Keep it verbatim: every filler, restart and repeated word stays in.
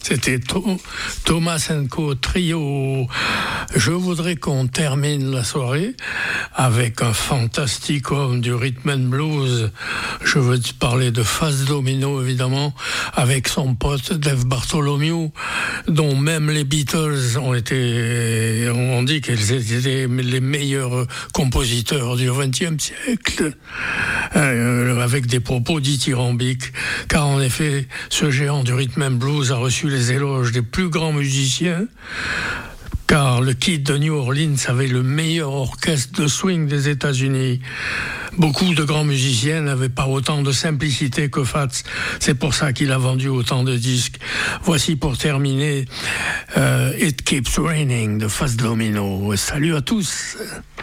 C'était to- Thomas and Co Trio. Je voudrais qu'on termine la soirée avec un fantastique homme du rhythm and blues. Je veux te parler de Fats Domino, évidemment, avec son pote Dave Bartholomew, dont même les Beatles ont été, on dit qu'ils étaient les meilleurs compositeurs du vingtième siècle, euh, avec des propos dithyrambiques, car en effet, ce géant du rhythm and blues a reçu les éloges des plus grands musiciens, car le Kid de New Orleans avait le meilleur orchestre de swing des États-Unis. Beaucoup de grands musiciens n'avaient pas autant de simplicité que Fats. C'est pour ça qu'il a vendu autant de disques. Voici pour terminer euh, It Keeps Raining de Fats Domino. Salut à tous.